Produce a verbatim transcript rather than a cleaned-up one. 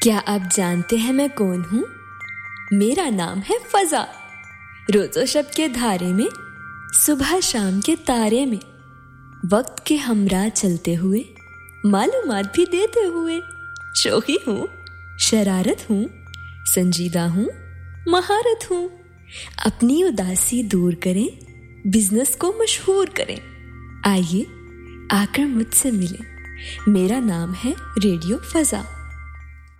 क्या आप जानते हैं मैं कौन हूँ? मेरा नाम है फजा। रोजो शब के धारे में, सुबह शाम के तारे में, वक्त के हमरा चलते हुए, मालूमात भी देते हुए। शोखी हूँ, शरारत हूँ, संजीदा हूँ, महारत हूँ। अपनी उदासी दूर करें, बिजनेस को मशहूर करें। आइए आकर मुझसे मिलें। मेरा नाम है रेडियो फजा।